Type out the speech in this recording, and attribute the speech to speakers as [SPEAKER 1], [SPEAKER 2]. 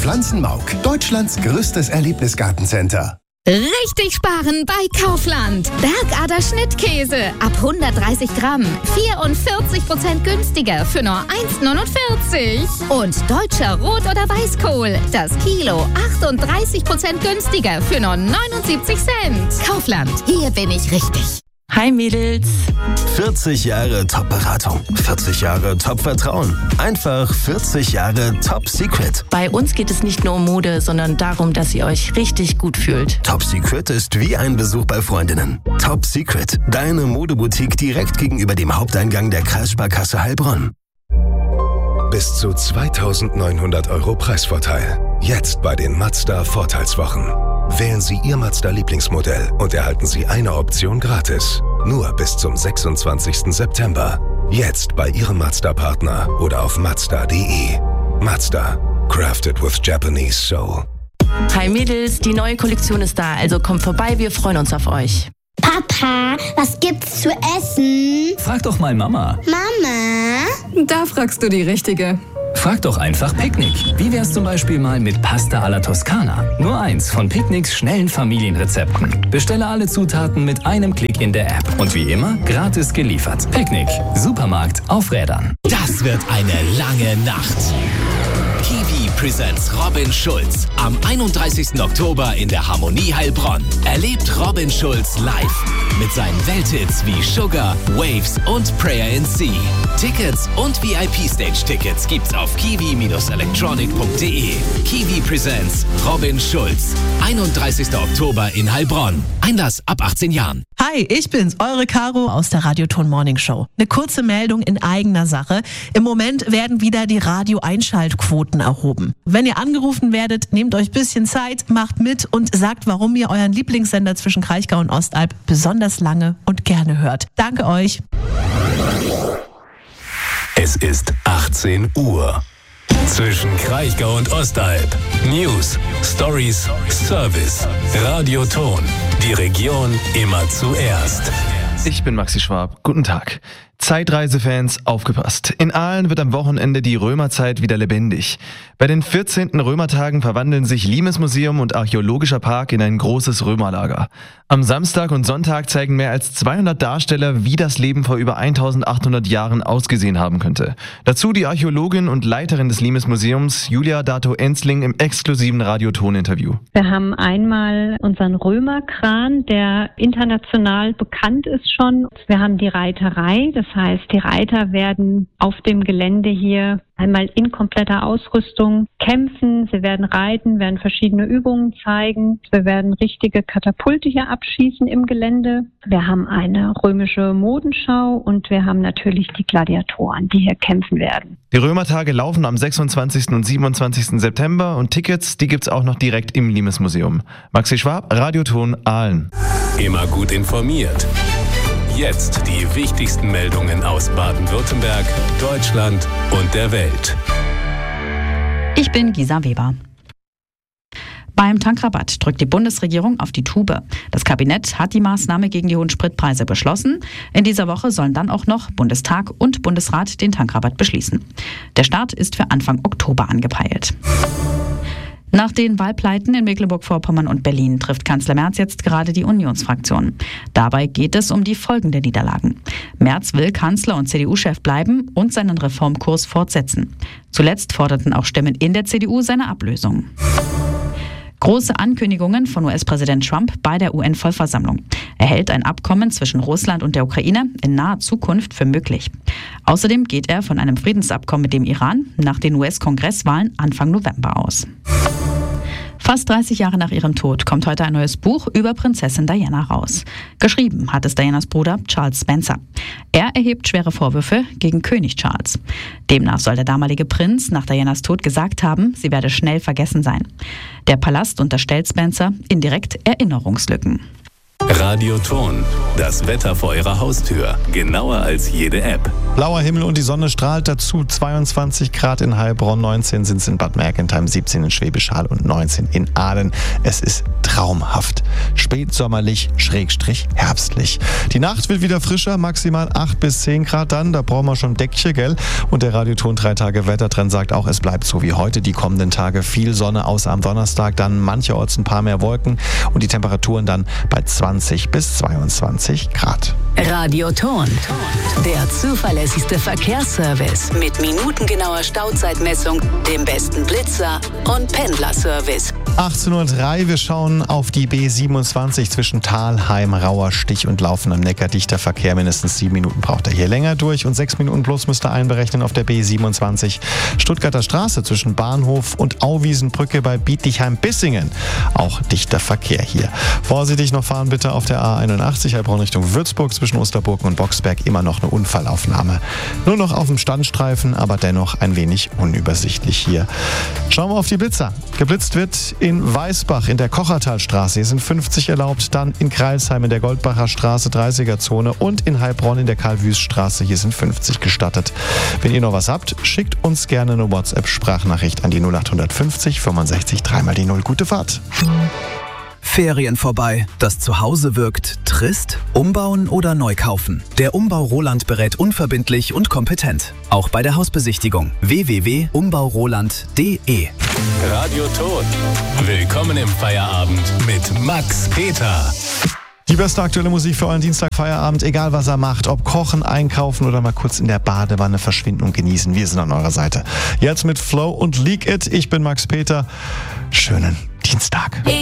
[SPEAKER 1] Pflanzenmauk, Deutschlands größtes Erlebnisgartencenter.
[SPEAKER 2] Richtig sparen bei Kaufland. Bergader Schnittkäse ab 130 Gramm. 44% günstiger für nur 1,49. Und deutscher Rot- oder Weißkohl. Das Kilo 38% günstiger für nur 79 Cent. Kaufland, hier bin ich richtig.
[SPEAKER 3] Hi Mädels.
[SPEAKER 4] 40 Jahre Top-Beratung, 40 Jahre Top-Vertrauen, einfach 40 Jahre Top-Secret.
[SPEAKER 3] Bei uns geht es nicht nur um Mode, sondern darum, dass ihr euch richtig gut fühlt.
[SPEAKER 4] Top-Secret ist wie ein Besuch bei Freundinnen. Top-Secret, deine Modeboutique direkt gegenüber dem Haupteingang der Kreissparkasse Heilbronn.
[SPEAKER 1] Bis zu 2.900 € Preisvorteil. Jetzt bei den Mazda Vorteilswochen. Wählen Sie Ihr Mazda-Lieblingsmodell und erhalten Sie eine Option gratis. Nur bis zum 26. September. Jetzt bei Ihrem Mazda-Partner oder auf Mazda.de. Mazda. Crafted with Japanese Soul.
[SPEAKER 3] Hi Mädels, die neue Kollektion ist da, also kommt vorbei, wir freuen uns auf euch.
[SPEAKER 5] Papa, was gibt's zu essen?
[SPEAKER 6] Frag doch mal Mama.
[SPEAKER 5] Mama?
[SPEAKER 7] Da fragst du die Richtige.
[SPEAKER 6] Frag doch einfach Picknick. Wie wär's zum Beispiel mal mit Pasta alla Toskana? Nur eins von Picknicks schnellen Familienrezepten. Bestelle alle Zutaten mit einem Klick in der App. Und wie immer, gratis geliefert. Picknick. Supermarkt auf Rädern.
[SPEAKER 8] Das wird eine lange Nacht. Kiwi presents Robin Schulz am 31. Oktober in der Harmonie Heilbronn. Erlebt Robin Schulz live mit seinen Welthits wie Sugar, Waves und Prayer in Sea. Tickets und VIP-Stage-Tickets gibt's auf kiwi-electronic.de. Kiwi presents Robin Schulz. 31. Oktober in Heilbronn. Einlass ab 18 Jahren.
[SPEAKER 9] Hi, ich bin's, eure Caro aus der Radioton Morning Show. Eine kurze Meldung in eigener Sache. Im Moment werden wieder die Radio-Einschaltquoten erhoben. Wenn ihr angerufen werdet, nehmt euch ein bisschen Zeit, macht mit und sagt, warum ihr euren Lieblingssender zwischen Kraichgau und Ostalb besonders lange und gerne hört. Danke euch.
[SPEAKER 10] Es ist 18 Uhr. Zwischen Kraichgau und Ostalb. News, Stories, Service. Radioton. Die Region immer zuerst.
[SPEAKER 11] Ich bin Maxi Schwab. Guten Tag. Zeitreisefans, aufgepasst. In Aalen wird am Wochenende die Römerzeit wieder lebendig. Bei den 14. Römertagen verwandeln sich Limesmuseum und Archäologischer Park in ein großes Römerlager. Am Samstag und Sonntag zeigen mehr als 200 Darsteller, wie das Leben vor über 1800 Jahren ausgesehen haben könnte. Dazu die Archäologin und Leiterin des Limesmuseums, Julia Dato-Ensling, im exklusiven Radioton-Interview.
[SPEAKER 12] Wir haben einmal unseren Römerkran, der international bekannt ist schon. Wir haben die Reiterei, das heißt, die Reiter werden auf dem Gelände hier einmal in kompletter Ausrüstung kämpfen, sie werden reiten, werden verschiedene Übungen zeigen. Wir werden richtige Katapulte hier abschießen im Gelände. Wir haben eine römische Modenschau und wir haben natürlich die Gladiatoren, die hier kämpfen werden.
[SPEAKER 11] Die Römertage laufen am 26. und 27. September und Tickets, die gibt's auch noch direkt im Limesmuseum. Maxi Schwab, Radioton Aalen.
[SPEAKER 10] Immer gut informiert. Jetzt die wichtigsten Meldungen aus Baden-Württemberg, Deutschland und der Welt.
[SPEAKER 13] Ich bin Gisa Weber. Beim Tankrabatt drückt die Bundesregierung auf die Tube. Das Kabinett hat die Maßnahme gegen die hohen Spritpreise beschlossen. In dieser Woche sollen dann auch noch Bundestag und Bundesrat den Tankrabatt beschließen. Der Start ist für Anfang Oktober angepeilt. Nach den Wahlpleiten in Mecklenburg-Vorpommern und Berlin trifft Kanzler Merz jetzt gerade die Unionsfraktion. Dabei geht es um die Folgen der Niederlagen. Merz will Kanzler und CDU-Chef bleiben und seinen Reformkurs fortsetzen. Zuletzt forderten auch Stimmen in der CDU seine Ablösung. Große Ankündigungen von US-Präsident Trump bei der UN-Vollversammlung. Er hält ein Abkommen zwischen Russland und der Ukraine in naher Zukunft für möglich. Außerdem geht er von einem Friedensabkommen mit dem Iran nach den US-Kongresswahlen Anfang November aus. Fast 30 Jahre nach ihrem Tod kommt heute ein neues Buch über Prinzessin Diana raus. Geschrieben hat es Dianas Bruder Charles Spencer. Er erhebt schwere Vorwürfe gegen König Charles. Demnach soll der damalige Prinz nach Dianas Tod gesagt haben, sie werde schnell vergessen sein. Der Palast unterstellt Spencer indirekt Erinnerungslücken.
[SPEAKER 10] Radioton, das Wetter vor Ihrer Haustür, genauer als jede App.
[SPEAKER 11] Blauer Himmel und die Sonne strahlt dazu. 22 Grad in Heilbronn, 19 sind es in Bad Mergentheim, 17 in Schwäbisch Hall und 19 in Aalen. Es ist traumhaft. Spätsommerlich, / herbstlich. Die Nacht wird wieder frischer, maximal 8 bis 10 Grad dann. Da brauchen wir schon Deckchen, gell? Und der Radioton 3 Tage Wettertrend sagt auch, es bleibt so wie heute. Die kommenden Tage viel Sonne, außer am Donnerstag. Dann mancherorts ein paar mehr Wolken und die Temperaturen dann bei 20 bis 22 Grad.
[SPEAKER 7] Radioton. Der zuverlässigste Verkehrsservice mit minutengenauer Stauzeitmessung, dem besten Blitzer und Pendlerservice.
[SPEAKER 11] 18:03 Uhr, wir schauen auf die B27 zwischen Thalheim, Rauerstich und Laufen am Neckar. Dichter Verkehr, mindestens 7 Minuten braucht er hier länger durch und 6 Minuten plus müsst ihr einberechnen auf der B27 Stuttgarter Straße zwischen Bahnhof und Auwiesenbrücke bei Bietigheim-Bissingen. Auch dichter Verkehr hier. Vorsichtig noch fahren bitte auf der A81 Heilbronn Richtung Würzburg zwischen Osterburg und Boxberg. Immer noch eine Unfallaufnahme. Nur noch auf dem Standstreifen, aber dennoch ein wenig unübersichtlich hier. Schauen wir auf die Blitzer. Geblitzt wird in Weißbach in der Kochertalstraße. Hier sind 50 erlaubt. Dann in Kreilsheim in der Goldbacher Straße 30er-Zone und in Heilbronn in der Karl-Wüst-Straße. Hier sind 50 gestattet. Wenn ihr noch was habt, schickt uns gerne eine WhatsApp-Sprachnachricht an die 0850 65 3 die 0. Gute Fahrt.
[SPEAKER 14] Ferien vorbei. Das Zuhause wirkt trist? Umbauen oder neu kaufen? Der Umbau Roland berät unverbindlich und kompetent. Auch bei der Hausbesichtigung. www.umbauroland.de.
[SPEAKER 10] Radioton. Willkommen im Feierabend mit Max Peter.
[SPEAKER 11] Die beste aktuelle Musik für euren Dienstag-Feierabend, egal was er macht, ob kochen, einkaufen oder mal kurz in der Badewanne verschwinden und genießen. Wir sind an eurer Seite. Jetzt mit Flow und Leak It. Ich bin Max Peter. Schönen Dienstag.